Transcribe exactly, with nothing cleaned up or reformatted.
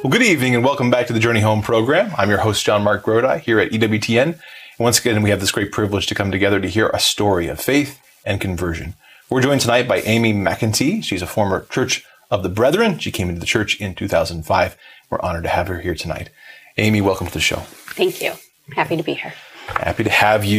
Well, good evening and welcome back to the Journey Home program. I'm your host, John Mark Grodi, here at E W T N. And once again, we have this great privilege to come together to hear a story of faith and conversion. We're joined tonight by Amy McEntee. She's a former Church of the Brethren. She came into the church in two thousand five. We're honored to have her here tonight. Amy, welcome to the show. Thank you. Happy to be here. Happy to have you.